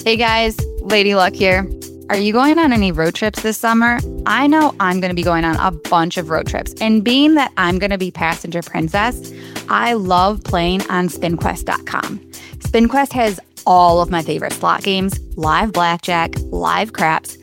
Hey guys, Lady Luck here. Are you going on any road trips this summer? I know I'm going to be going on a bunch of road trips. And being that I'm going to be passenger princess, I love playing on SpinQuest.com. SpinQuest has all of my favorite slot games, live blackjack, live craps,